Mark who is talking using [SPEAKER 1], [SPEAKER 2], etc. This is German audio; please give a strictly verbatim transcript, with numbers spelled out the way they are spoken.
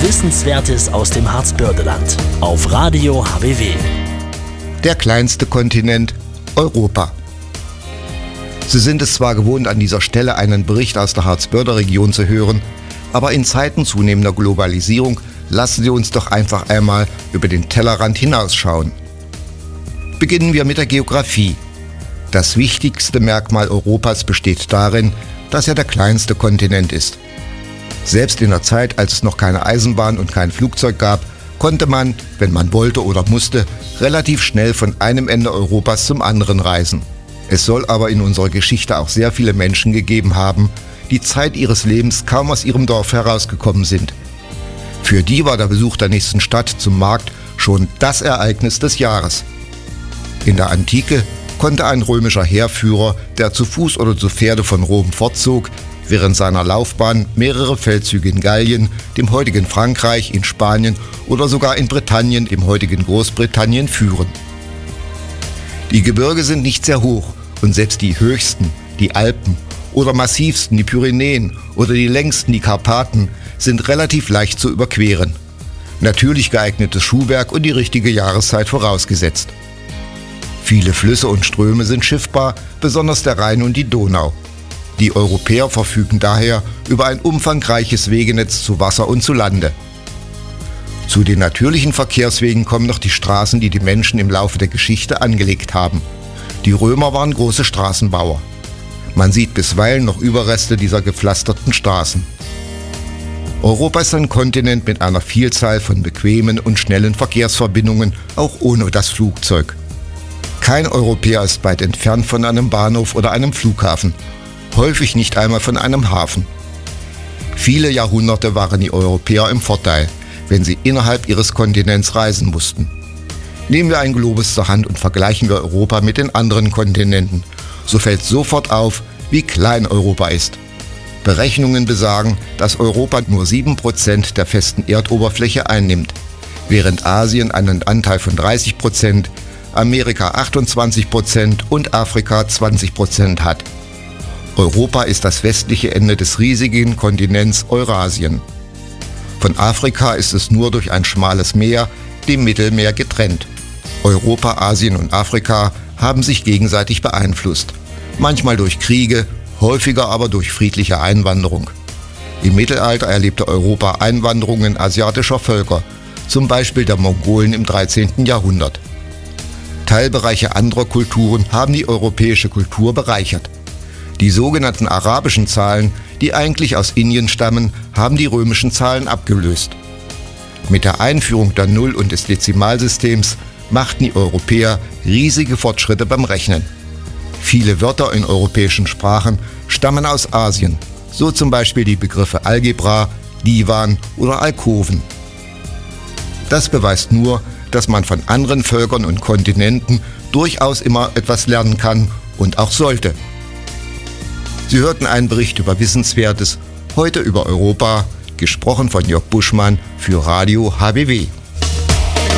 [SPEAKER 1] Wissenswertes aus dem Harzbördeland auf Radio H B W.
[SPEAKER 2] Der kleinste Kontinent, Europa. Sie sind es zwar gewohnt, an dieser Stelle einen Bericht aus der Harzbörder-Region zu hören, aber in Zeiten zunehmender Globalisierung lassen Sie uns doch einfach einmal über den Tellerrand hinausschauen. Beginnen wir mit der Geografie. Das wichtigste Merkmal Europas besteht darin, dass er der kleinste Kontinent ist. Selbst in der Zeit, als es noch keine Eisenbahn und kein Flugzeug gab, konnte man, wenn man wollte oder musste, relativ schnell von einem Ende Europas zum anderen reisen. Es soll aber in unserer Geschichte auch sehr viele Menschen gegeben haben, die Zeit ihres Lebens kaum aus ihrem Dorf herausgekommen sind. Für die war der Besuch der nächsten Stadt zum Markt schon das Ereignis des Jahres. In der Antike konnte ein römischer Heerführer, der zu Fuß oder zu Pferde von Rom fortzog, während seiner Laufbahn mehrere Feldzüge in Gallien, dem heutigen Frankreich, in Spanien oder sogar in Britannien, dem heutigen Großbritannien, führen. Die Gebirge sind nicht sehr hoch und selbst die höchsten, die Alpen, oder massivsten, die Pyrenäen, oder die längsten, die Karpaten, sind relativ leicht zu überqueren. Natürlich geeignetes Schuhwerk und die richtige Jahreszeit vorausgesetzt. Viele Flüsse und Ströme sind schiffbar, besonders der Rhein und die Donau. Die Europäer verfügen daher über ein umfangreiches Wegenetz zu Wasser und zu Lande. Zu den natürlichen Verkehrswegen kommen noch die Straßen, die die Menschen im Laufe der Geschichte angelegt haben. Die Römer waren große Straßenbauer. Man sieht bisweilen noch Überreste dieser gepflasterten Straßen. Europa ist ein Kontinent mit einer Vielzahl von bequemen und schnellen Verkehrsverbindungen, auch ohne das Flugzeug. Kein Europäer ist weit entfernt von einem Bahnhof oder einem Flughafen, häufig nicht einmal von einem Hafen. Viele Jahrhunderte waren die Europäer im Vorteil, wenn sie innerhalb ihres Kontinents reisen mussten. Nehmen wir einen Globus zur Hand und vergleichen wir Europa mit den anderen Kontinenten, so fällt sofort auf, wie klein Europa ist. Berechnungen besagen, dass Europa nur sieben Prozent der festen Erdoberfläche einnimmt, während Asien einen Anteil von dreißig Prozent, Amerika achtundzwanzig Prozent und Afrika zwanzig Prozent hat. Europa ist das westliche Ende des riesigen Kontinents Eurasien. Von Afrika ist es nur durch ein schmales Meer, dem Mittelmeer, getrennt. Europa, Asien und Afrika haben sich gegenseitig beeinflusst, manchmal durch Kriege, häufiger aber durch friedliche Einwanderung. Im Mittelalter erlebte Europa Einwanderungen asiatischer Völker, zum Beispiel der Mongolen im dreizehnten Jahrhundert. Teilbereiche anderer Kulturen haben die europäische Kultur bereichert. Die sogenannten arabischen Zahlen, die eigentlich aus Indien stammen, haben die römischen Zahlen abgelöst. Mit der Einführung der Null- und des Dezimalsystems machten die Europäer riesige Fortschritte beim Rechnen. Viele Wörter in europäischen Sprachen stammen aus Asien, so zum Beispiel die Begriffe Algebra, Divan oder Alkoven. Das beweist nur, dass man von anderen Völkern und Kontinenten durchaus immer etwas lernen kann und auch sollte. Sie hörten einen Bericht über Wissenswertes, heute über Europa, gesprochen von Jörg Buschmann für Radio H B W.